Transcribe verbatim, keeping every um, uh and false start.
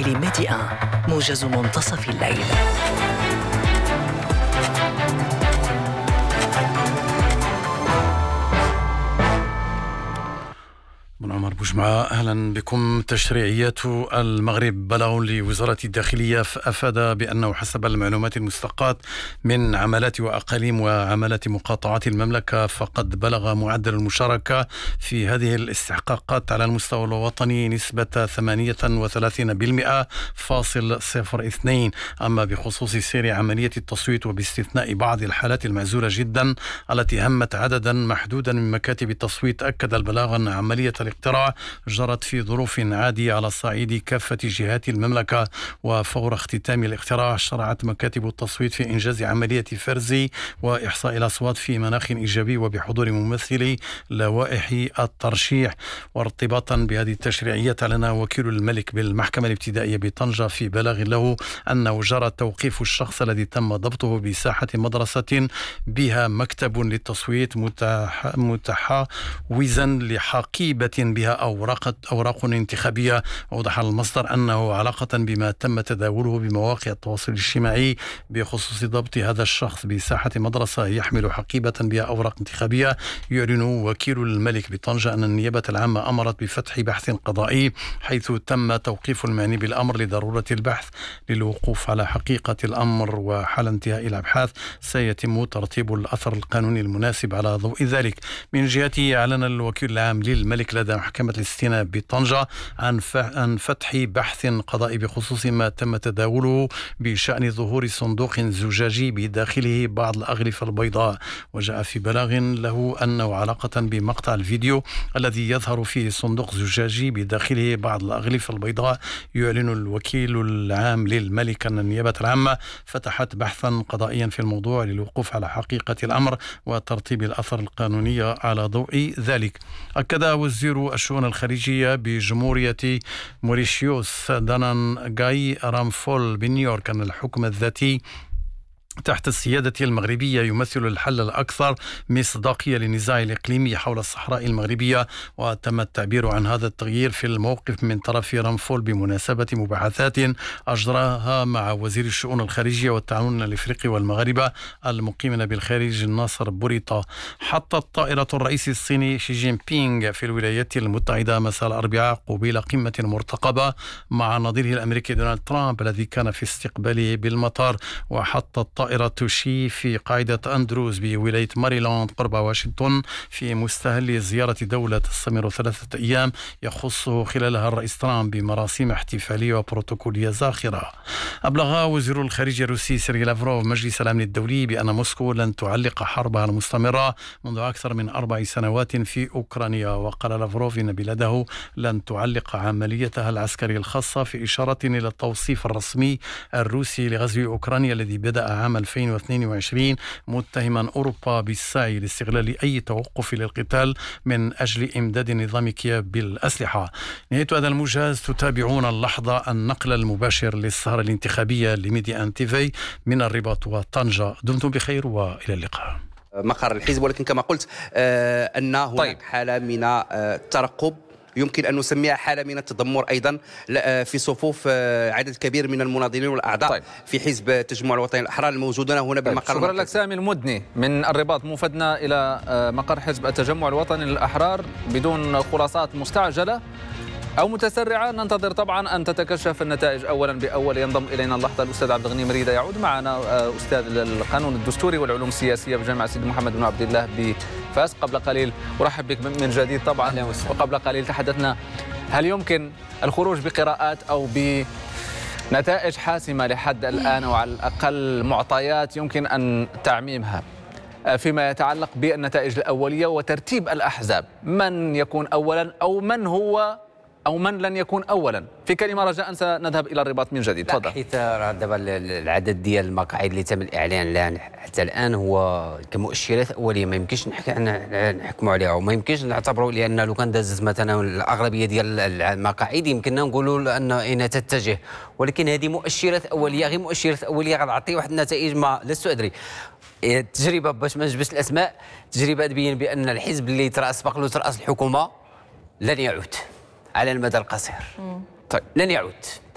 الساحل ميديا موجز منتصف الليل. من عمر بوجمعة، أهلا بكم. تشريعيات المغرب بلغ لوزارة الداخلية أفاد بأنه حسب المعلومات المستقاة من عملات وأقاليم وعملات مقاطعات المملكة فقد بلغ معدل المشاركة في هذه الاستحقاقات على المستوى الوطني نسبة ثمانية وثلاثين بالمئة فاصل صفر اثنين. أما بخصوص سير عملية التصويت وباستثناء بعض الحالات المعزولة جدا التي همت عددا محدودا من مكاتب التصويت، أكد البلاغ أن عملية الاقتراع جرت في ظروف عادية على صعيد كافة جهات المملكة، وفور اختتام الاقتراع شرعت مكاتب التصويت في إنجاز عملية فرز وإحصاء الأصوات في مناخ إيجابي وبحضور ممثلي لوائح الترشيح. وارتباطا بهذه التشريعيات أعلن وكيل الملك بالمحكمة الابتدائية بطنجة في بلاغ له أنه جرى توقيف الشخص الذي تم ضبطه بساحة مدرسة بها مكتب للتصويت متحوزا لحقيبة بها أوراق أوراق انتخابية. أوضح المصدر أنه علاقة بما تم تداوله بمواقع التواصل الاجتماعي بخصوص ضبط هذا الشخص بساحة مدرسة يحمل حقيبة بها أوراق انتخابية. يعلن وكيل الملك بطنجة أن النيابة العامة أمرت بفتح بحث قضائي حيث تم توقيف المعني بالأمر لضرورة البحث للوقوف على حقيقة الأمر، وحال انتهاء الأبحاث سيتم ترتيب الأثر القانوني المناسب على ضوء ذلك. من جهته أعلن الوكيل العام للملك لدى محكمة الاستئناف بطنجة عن فتح بحث قضائي بخصوص ما تم تداوله بشأن ظهور صندوق زجاجي بداخله بعض الأغلفة البيضاء. وجاء في بلاغ له أنه علاقة بمقطع الفيديو الذي يظهر فيه صندوق زجاجي بداخله بعض الأغلفة البيضاء. يعلن الوكيل العام للملك أن النيابة العامة فتحت بحثا قضائيا في الموضوع للوقوف على حقيقة الأمر وترتيب الأثر القانوني على ضوء ذلك. أكد وزير الشؤون الخارجية بجمهورية موريشيوس دانان غاي رامفول بنيويورك أن الحكم الذاتي تحت السيادة المغربية يمثل الحل الأكثر مصداقية للنزاع الإقليمي حول الصحراء المغربية. وتم التعبير عن هذا التغيير في الموقف من طرف رامفول بمناسبة مباحثات أجراها مع وزير الشؤون الخارجية والتعاون الإفريقي والمغاربة المقيمين بالخارج ناصر بوريطة. حطت طائرة الرئيس الصيني شي جين بينغ في الولايات المتحدة مساء الأربعاء قبيل قمة مرتقبة مع نظيره الأمريكي دونالد ترامب الذي كان في استقباله بالمطار. وحطت طائرة شي في قاعدة أندروز بولاية ماريلاند قرب واشنطن في مستهل زيارة دولة تستمر ثلاثة أيام يخص خلالها الرئيس ترامب بمراسم احتفالية وبروتوكولية زاخرة. أبلغ وزير الخارجية الروسي سيرجي لافروف مجلس الأمن الدولي بأن موسكو لن تعلق حربها المستمرة منذ أكثر من أربع سنوات في أوكرانيا. وقال لافروف إن بلاده لن تعلق عمليتها العسكرية الخاصة في إشارة إلى التوصيف الرسمي الروسي لغزو أوكرانيا الذي بدأ عام ألفين واثنين وعشرين متهما أوروبا بالسعي لاستغلال أي توقف للقتال من أجل إمداد نظام كييف بالأسلحة. نهاية هذا الموجز. تتابعون اللحظة النقل المباشر للسهرة الانتخابية لميديا ان تي في من الرباط وطنجة. دمتم بخير وإلى اللقاء. مقر الحزب، ولكن كما قلت آه أن هناك طيب. حالة من الترقب، يمكن أن نسميها حالة من التذمر أيضا في صفوف عدد كبير من المناضلين والأعضاء طيب. في حزب التجمع الوطني الأحرار الموجودون هنا بالمقر. شكرا لك سامي المدني من الرباط. موفدنا إلى مقر حزب التجمع الوطني للأحرار بدون خلاصات مستعجلة أو متسرعة. ننتظر طبعا أن تتكشف النتائج أولا بأول. ينضم إلينا اللحظة الأستاذ عبد الغني مريدة يعود معنا أستاذ القانون الدستوري والعلوم السياسية بجامعة سيدي محمد بن عبد الله بفاس. قبل قليل أرحب بك من جديد طبعا. وقبل قليل تحدثنا هل يمكن الخروج بقراءات أو بنتائج حاسمة لحد الآن أو على الأقل معطيات يمكن أن تعميمها فيما يتعلق بالنتائج الأولية وترتيب الأحزاب، من يكون أولا أو من هو أو من لن يكون أولا؟ في كلمة رجاء سنذهب إلى الرباط من جديد. تفضل. حيث دابا العدد ديال المقاعد اللي تم الإعلان لها حتى الآن هو كمؤشرات أولية ما يمكنش نحكموا عليها وما يمكنش نعتبروا، لأن لو كان دازت مثلا الأغلبية ديال المقاعد يمكننا نقولوا أن أين تتجه، ولكن هذه مؤشرات أولية، غير مؤشرات أولية غتعطي واحد النتائج ما لست أدري. التجربة باش ما نجبدش الأسماء، تجربة تبين بأن الحزب اللي ترأس بقى له ترأس الحكومة لن يعود على المدى القصير. طيب لن يعود